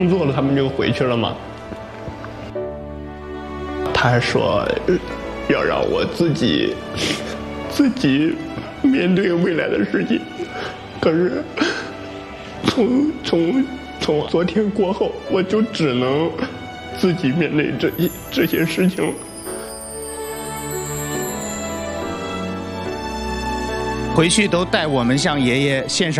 工作了，他们就回去了嘛。他还说要让我自己面对未来的世界，可是从昨天过后，我就只能自己面对这些事情了。 回去都代我们向爷爷献上。